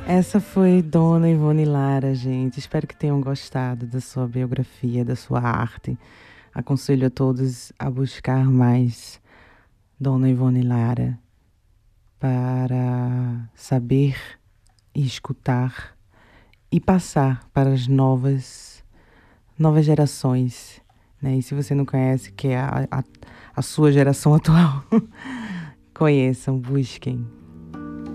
Essa foi Dona Ivone Lara, gente. Espero que tenham gostado da sua biografia, da sua arte. Aconselho a todos a buscar mais Dona Ivone Lara para saber e escutar e passar para as novas gerações, né? E se você não conhece, que é a sua geração atual, conheçam, busquem.